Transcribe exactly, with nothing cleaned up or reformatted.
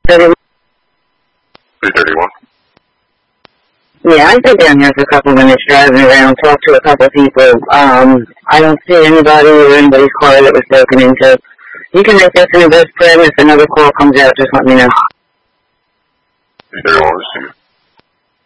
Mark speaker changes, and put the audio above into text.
Speaker 1: thirty-one?
Speaker 2: three thirty-one.
Speaker 1: Yeah, I've been down here for a couple of minutes driving around, talked to a couple of people. Um, I don't see anybody or anybody's car that was broken into. You can make this an address plan. If another call comes out, just let me know.
Speaker 2: three thirty-one, receive.